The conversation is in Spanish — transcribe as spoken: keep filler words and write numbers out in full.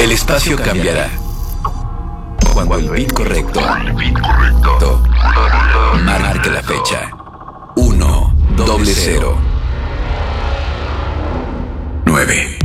El espacio cambiará cuando el beat correcto marque la fecha. Uno, doble cero, nueve.